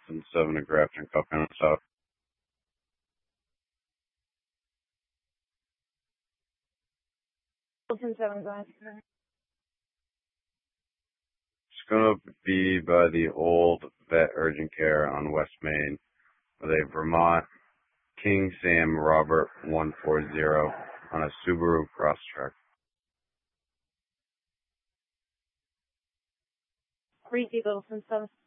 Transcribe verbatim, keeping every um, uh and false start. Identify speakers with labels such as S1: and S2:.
S1: Littleton seven to Grafton, Coconut South.
S2: Littleton seven, go ahead.
S1: It's going to be by the old Vet Urgent Care on West Main with a Vermont King Sam Robert one forty on a Subaru Crosstrek.
S2: Reedy Littleton seven.